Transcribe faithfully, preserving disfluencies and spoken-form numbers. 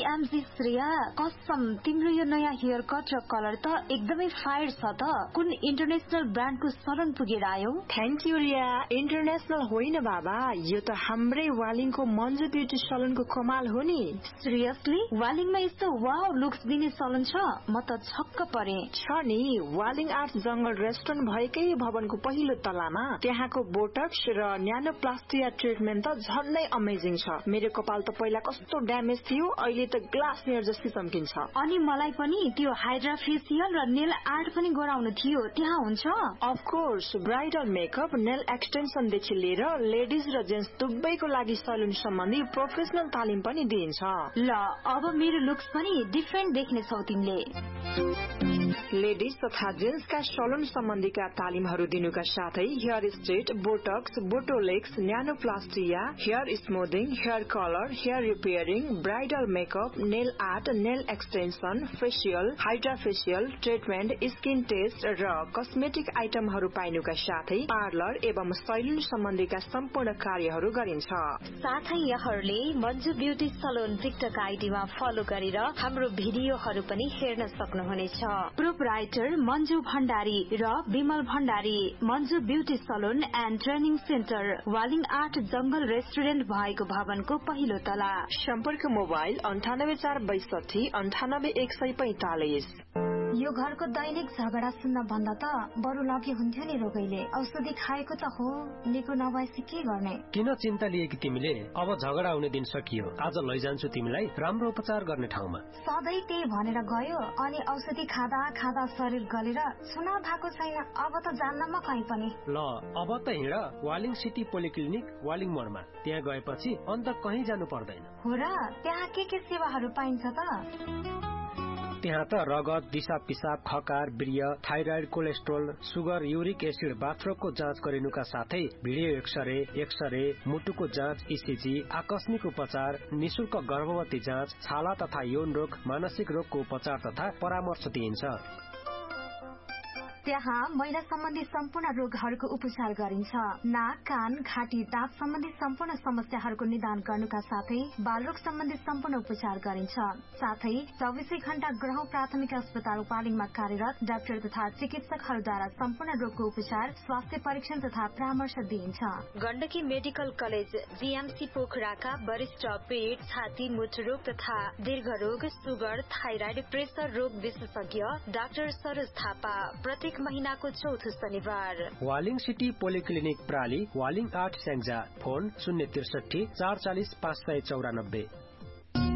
OMG Shreya, कसम तिम्रो यो नयाँ हेयर कट र कलर त एकदमै फायर छ त। कुन इन्टरनेशनल ब्रान्डको सलन पुगेर आयो? Thank you Riya. इन्टरनेशनल होइन बाबा, यो त हाम्रै वालिङको मन्जु ब्युटी सलनको कमाल हो नि। सिरियसली? वालिङमा यस्तो वाउ लुक्स दिने सलन छ? म त छक्क परे। छ नि, वालिङ आर्ट जंगल रेस्टुरेन्ट भएकै भवनको पहिलो तलामा। त्यहाँको बोटक्स र न्यानोप्लास्टिया ट्रिटमेन्ट त झन्नै अमेजिङ छ। मेरो कपाल त पहिला कस्तो ड्यामेज थियो, अहिले त ग्लास नेयर जस्तै चम्किन्छ। अनि मलाई पनि त्यो हाइड्रा फेसियल र नेल आर्ट पनि गराउनु थियो, त्यहाँ हुन्छ? Of course, bridal makeup, nail extension देखि लिएर लेडिज र जेन्ट्स दुवैको लागि सलुन सम्बन्धी प्रोफेसनल तालिम पनि दिइन्छ। ल अब मेरो लुक्स पनि डिफरेन्ट देख्ने छौ तिमीले। लेडिज तथा जेन्ट्सका सलुन सम्बन्धीका तालिमहरू दिनुका साथै hair straight, Botox, बोटोलेक्स, न्यानोप्लास्टिया, hair स्मुथिङ, hair colour, hair repairing, bridal makeup, nail art, nail extension, facial, hydra facial, treatment, skin test र कस्मेटिक आइटमहरू पाइनुका साथै पार्लर एवं सैलुन सम्बन्धीका सम्पूर्ण कार्यहरू गरिन्छ। साथै यहाँहरूले Manju beauty salon TikTok आइडीमा follow गरेर हाम्रो भिडियोहरू पनि हेर्न सक्नुहुनेछ। प्रोपराइटर मन्जु भण्डारी र Bimal Bhandari, Manju beauty salon and training centre, Waling art जंगल रेस्टुरेन्ट भएको भवनको पहिलो तला। सम्पर्क मोबाइल अन्ठानब्बे चार बैसठी अन्ठानब्बे एक सय पैंतालिस। यो घरको दैनिक झगडा सुन्न भन्दा त बरु लगे हुन्थ्यो नि रोगैले। औषधि खाएको त हो, निको नभएपछि के गर्ने? किन चिन्ता लिएकी तिमीले? अब झगडा हुने दिन सकियो। आज लैजान्छु तिमीलाई राम्रो उपचार गर्ने ठाउँमा। सधैँ त्यही भनेर गयो, अनि औषधि खाँदा खाँदा शरीर गलेर चुनाव भएको छैन। अब त जान्न म कहीँ पनि। ल अब त हिँड वालिङ सिटी पोलिक्लिनिक वालिङ मोडमा। त्यहाँ गएपछि अन्त कहीँ जानु पर्दैन। हो र? त्यहाँ के के सेवाहरू पाइन्छ त? त्यहाँ त रगत, दिशा पिसाब, खकार, वीर्य, thyroid, cholesterol, sugar, uric acid, बाथरोगको जाँच गरिनुका साथै भिडियो एक्सरे, एक्सरे, मुटुको जाँच, इसिजी, आकस्मिक उपचार, निशुल्क गर्भवती जाँच, छाला तथा यौन रोग, मानसिक रोगको उपचार तथा परामर्श दिइन्छ। त्यहाँ महिला सम्बन्धी सम्पूर्ण रोगहरूको उपचार गरिन्छ। नाक, कान, घाँटी, दाँत सम्बन्धी सम्पूर्ण समस्याहरूको निदान गर्नुका साथै बालरोग सम्बन्धी सम्पूर्ण उपचार गरिन्छ। साथै चौबिसै घण्टा ग्रहौं प्राथमिक अस्पताल वालिङमा कार्यरत डाक्टर तथा चिकित्सकहरूद्वारा सम्पूर्ण रोगको उपचार, स्वास्थ्य परीक्षण तथा परामर्श दिइन्छ। गण्डकी मेडिकल कलेज जीएमसी पोखराका वरिष्ठ पेट, छाती, मुटुरोग तथा दीर्घरोग, सुगर, थाइराइड, प्रेसर रोग विशेषज्ञ डाक्टर सरोज थापा प्रत्येक महीनाको चौथो शनिबार। वालिङ सिटी पोलिक्लिनिक प्राली, वालिङ आठ स्याङ्जा। फोन शून्य त्रिसठी चार चालिस पाँच सय चौरानब्बे।